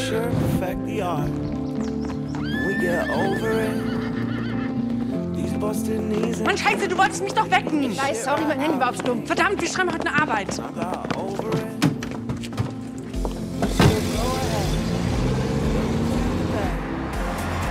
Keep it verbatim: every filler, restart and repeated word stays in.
picture, perfect the art. When we get over it, these busted knees. Mann, Scheiße, du wolltest mich doch wecken. Ich weiß, sorry, mein Handy war auf stumm. Verdammt, wir schreiben heute eine Arbeit. I got over it.